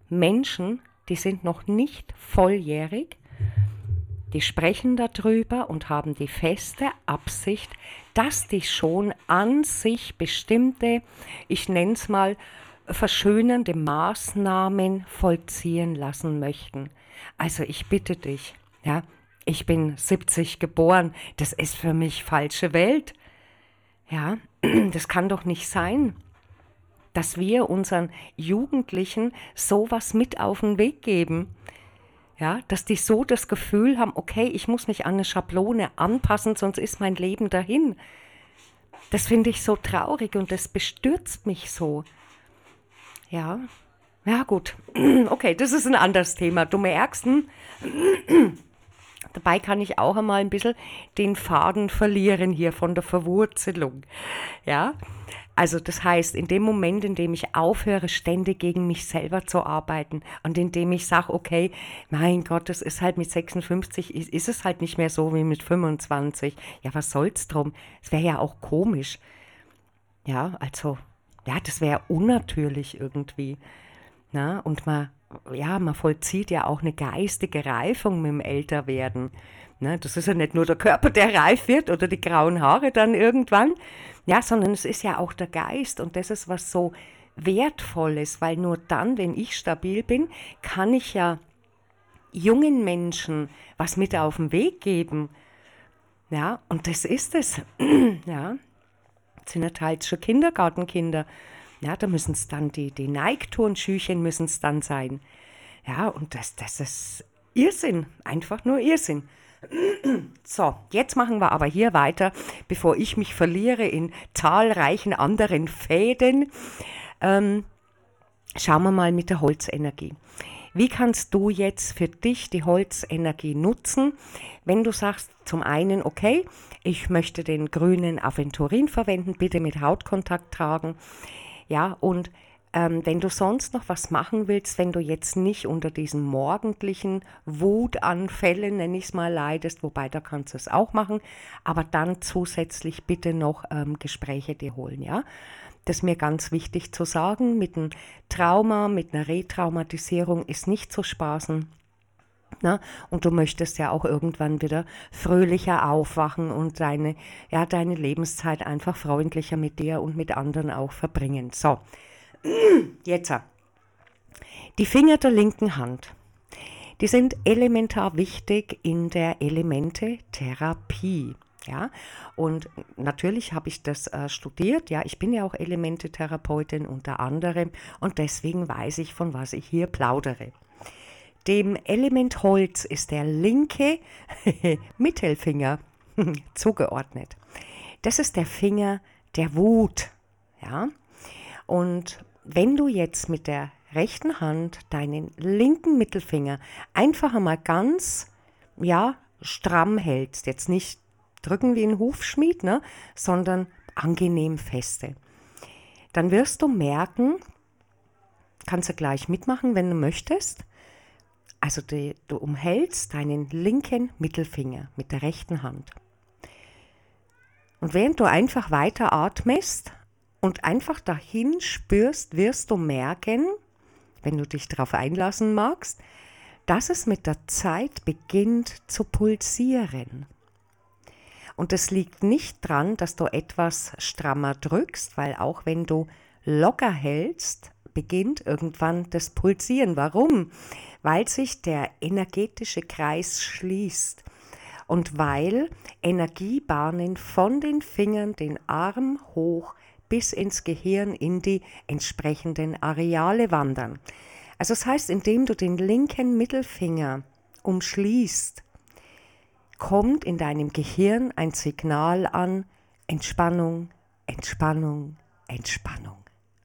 Menschen, die sind noch nicht volljährig, die sprechen darüber und haben die feste Absicht, dass die schon an sich bestimmte, ich nenne es mal, verschönernde Maßnahmen vollziehen lassen möchten. Also ich bitte dich, ja, ich bin 70 geboren, das ist für mich falsche Welt. Ja, das kann doch nicht sein, dass wir unseren Jugendlichen sowas mit auf den Weg geben. Ja, dass die so das Gefühl haben, okay, ich muss mich an eine Schablone anpassen, sonst ist mein Leben dahin. Das finde ich so traurig und das bestürzt mich so. Ja, ja gut. Okay, das ist ein anderes Thema. Du merkst, dabei kann ich auch einmal ein bisschen den Faden verlieren hier von der Verwurzelung. Ja, also das heißt, in dem Moment, in dem ich aufhöre, ständig gegen mich selber zu arbeiten und in dem ich sage, okay, mein Gott, das ist halt mit 56, ist es halt nicht mehr so wie mit 25. Ja, was soll's drum? Es wäre ja auch komisch. Ja, also, ja, das wäre unnatürlich irgendwie. Na? Und man vollzieht ja auch eine geistige Reifung mit dem Älterwerden. Ne? Das ist ja nicht nur der Körper, der reif wird oder die grauen Haare dann irgendwann, ja, sondern es ist ja auch der Geist und das ist was so Wertvolles, weil nur dann, wenn ich stabil bin, kann ich ja jungen Menschen was mit auf den Weg geben. Ja, und das ist es. Ja, das sind ja teils schon Kindergartenkinder. Ja, da müssen es dann die Nike-Turnschüchen müssen es dann sein. Ja, und das ist Irrsinn, einfach nur Irrsinn. So, jetzt machen wir aber hier weiter, bevor ich mich verliere in zahlreichen anderen Fäden. Schauen wir mal mit der Holzenergie. Wie kannst du jetzt für dich die Holzenergie nutzen, wenn du sagst, zum einen, okay, ich möchte den grünen Aventurin verwenden, bitte mit Hautkontakt tragen. Ja, und wenn du sonst noch was machen willst, wenn du jetzt nicht unter diesen morgendlichen Wutanfällen, nenne ich es mal, leidest, wobei da kannst du es auch machen, aber dann zusätzlich bitte noch Gespräche dir holen, ja. Das ist mir ganz wichtig zu sagen, mit einem Trauma, mit einer Retraumatisierung ist nicht zu spaßen. Na, und du möchtest ja auch irgendwann wieder fröhlicher aufwachen und deine Lebenszeit einfach freundlicher mit dir und mit anderen auch verbringen. So, jetzt die Finger der linken Hand. Die sind elementar wichtig in der Elemente-Therapie. Ja, und natürlich habe ich das studiert. Ja, ich bin ja auch Elemente-Therapeutin unter anderem und deswegen weiß ich, von was ich hier plaudere. Dem Element Holz ist der linke Mittelfinger zugeordnet. Das ist der Finger der Wut. Ja? Und wenn du jetzt mit der rechten Hand deinen linken Mittelfinger einfach einmal ganz stramm hältst, jetzt nicht drücken wie ein Hufschmied, ne, sondern angenehm feste, dann wirst du merken, kannst du gleich mitmachen, wenn du möchtest. Also du umhältst deinen linken Mittelfinger mit der rechten Hand. Und während du einfach weiter atmest und einfach dahin spürst, wirst du merken, wenn du dich darauf einlassen magst, dass es mit der Zeit beginnt zu pulsieren. Und es liegt nicht dran, dass du etwas strammer drückst, weil auch wenn du locker hältst, beginnt irgendwann das Pulsieren. Warum? Weil sich der energetische Kreis schließt und weil Energiebahnen von den Fingern den Arm hoch bis ins Gehirn in die entsprechenden Areale wandern. Also das heißt, indem du den linken Mittelfinger umschließt, kommt in deinem Gehirn ein Signal an: Entspannung, Entspannung, Entspannung.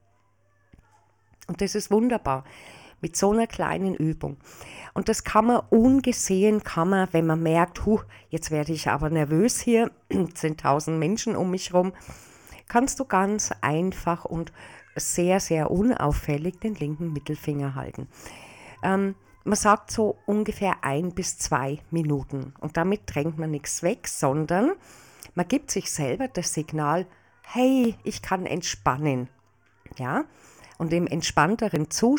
Und das ist wunderbar mit so einer kleinen Übung. Und das kann man ungesehen, wenn man merkt, jetzt werde ich aber nervös hier, sind 1000 Menschen um mich rum, kannst du ganz einfach und sehr, sehr unauffällig den linken Mittelfinger halten. Man sagt so ungefähr 1 bis 2 Minuten und damit drängt man nichts weg, sondern man gibt sich selber das Signal, hey, ich kann entspannen. Ja? Und im entspannteren Zustand